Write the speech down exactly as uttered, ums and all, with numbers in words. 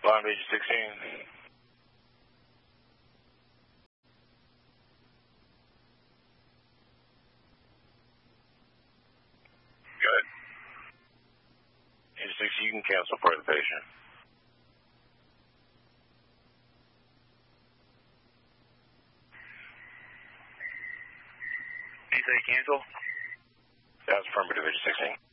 Long Beach sixteen. Good. eight six, you can cancel for the patient. You say cancel? That's affirmative, eight sixteen.